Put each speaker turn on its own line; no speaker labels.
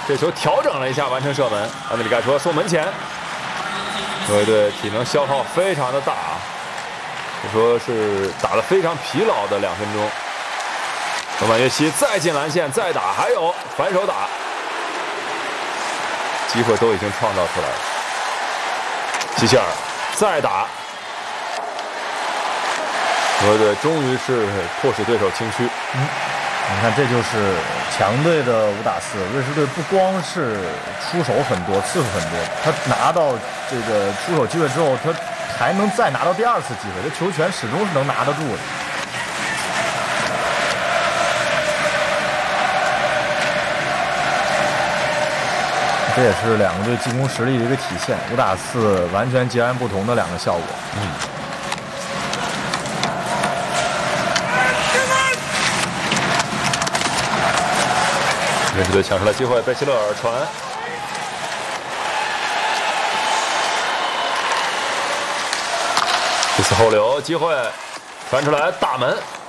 这球调整了一下，完成射门。安德里盖托送门前。国家队体能消耗非常的大啊，可说是打得非常疲劳的2分钟。罗曼约西再进篮线再打，还有反手打，机会都已经创造出来了。希希尔再打，国家队终于是迫使对手轻虚。
你看，这就是强队的5打4。瑞士队不光是出手很多，次数很多，他拿到这个出手机会之后，他还能再拿到第2次机会，这球权始终是能拿得住的。这也是2个队进攻实力的一个体现，5打4完全截然不同的2个效果。
瑞士队抢出来机会，贝希勒尔传，这次后流机会，传出来大门。